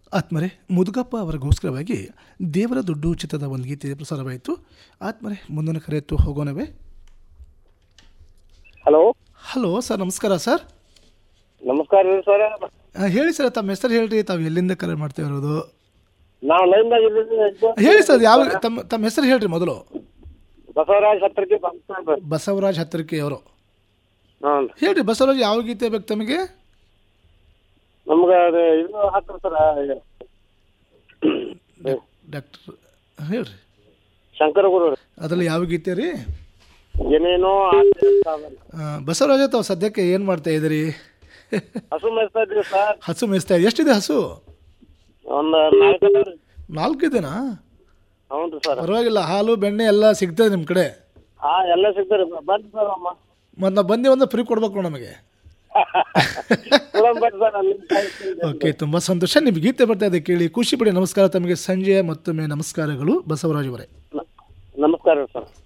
ಆತ್ಮರೆ ಮುದುಗಪ್ಪ ಅವರಿಗೋಸ್ಕರವಾಗಿ ದೇವರ ದುಡ್ಡು ಚಿತ್ರದ ಒಂದು ಗೀತೆ ಪ್ರಸಾರವಾಯಿತು. ಆತ್ಮರೆ ಮುಂದಿನ ಕರೆಯತ್ತು ಹೋಗೋಣವೇ? ಹಲೋ ಹಲೋ ಸರ್, ನಮಸ್ಕಾರ ಸರ್. ನಮಸ್ಕಾರ ರೀ ಸರ್. ಹೇಳಿ ಸರ್, ತಮ್ಮ ಹೆಸರು ಹೇಳ್ರಿ, ತಾವು ಎಲ್ಲಿಂದ ಕರೆ ಮಾಡ್ತಾ ಇರೋದು? ನಾವು ಲೈನ್ದಾಗ ಇದ್ದೀವಿ. ಹೇಳಿ ಸರ್, ಯಾವ ತಮ್ಮ ಹೆಸರು ಹೇಳ್ರಿ ಮೊದಲು. ಬಸವರಾಜ್ ಹತ್ತಿರಕ್ಕೆ ಬಸವರಾಜ್ ಹತ್ತಿರಕ್ಕೆ ಅವರು. ಹಾಂ ಹೇಳ್ರಿ ಬಸವರಾಜ್, ಯಾವ ಗೀತೆ ಬೇಕು ತಮಗೆ? ನಮ್ಗೆ ಅದು ಇದು ಹಾಕ್ರಿ ಸರ್, ಡಾಕ್ಟರ್ ಹೇಳ್ರಿ. ಶಂಕರ ಗುರು ರೀ. ಅದರಲ್ಲಿ ಯಾವ ಗೀತೆ ರೀ? ಏನೇನೋ ಬಸವರಾಜ, ತಾವು ಸದ್ಯಕ್ಕೆ ಏನು ಮಾಡ್ತಾ ಇದ್ದೀರಿ? ಹಸು ಮೇಯಿಸ್ತಾ ಇದ್ರಿ ಸರ್. ಹಸು ಮೇಯಿಸ್ತಾ ಇದೆ. ಎಷ್ಟಿದೆ ಹಸು? ಒಂದು 4 ರೀ. 4 ಇದೆನಾ? ಹೌದು ರೀ ಸರ್. ಪರವಾಗಿಲ್ಲ, ಹಾಲು ಬೆಣ್ಣೆ ಎಲ್ಲ ಸಿಗ್ತದೆ ನಿಮ್ಮ ಕಡೆ? ಹಾಂ, ಎಲ್ಲ ಸಿಗ್ತಾರೆ ಬನ್ನಿ ಸರ್. ಅಮ್ಮ ಮತ್ತು ನಾವು ಬಂದು ಒಂದು ಫ್ರೀ ಕೊಡ್ಬೇಕು ನಮಗೆ. ಓಕೆ, ತುಂಬ ಸಂತೋಷ. ನಿಮ್ಗೆ ಗೀತೆ ಬರ್ತಾ ಇದೆ, ಕೇಳಿ ಖುಷಿ ಪಡಿ. ನಮಸ್ಕಾರ ತಮಗೆ. ಸಂಜೆಯ ಮತ್ತೊಮ್ಮೆ ನಮಸ್ಕಾರಗಳು ಬಸವರಾಜ್ ಅವರೇ. ನಮಸ್ಕಾರ ಸರ್.